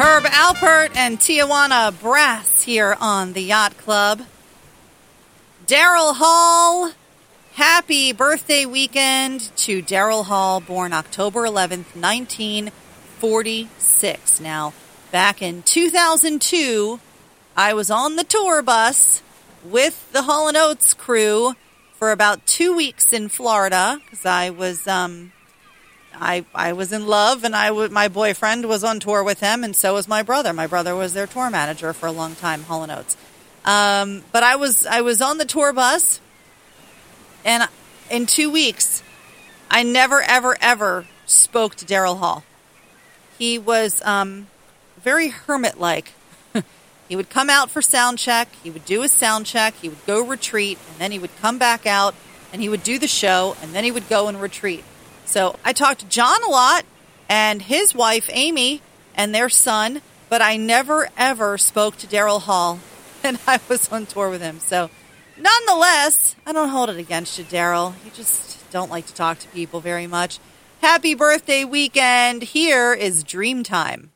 Herb Alpert and Tijuana Brass here on the Yacht Club. Daryl Hall, happy birthday weekend to Daryl Hall, born October 11th, 1946. Now, back in 2002, I was on the tour bus with the Hall & Oates crew for about 2 weeks in Florida because I was I was in love, and my boyfriend was on tour with him, and so was my brother. My brother was their tour manager for a long time, Hall & Oates. But I was on the tour bus, and in 2 weeks, I never, ever, ever spoke to Daryl Hall. He was very hermit-like. He would come out for sound check, he would do his sound check, he would go retreat, and then he would come back out, and he would do the show, and then he would go and retreat. So I talked to John a lot, and his wife, Amy, and their son, but I never, ever spoke to Daryl Hall, and I was on tour with him. So nonetheless, I don't hold it against you, Daryl. You just don't like to talk to people very much. Happy birthday weekend. Here is Dreamtime.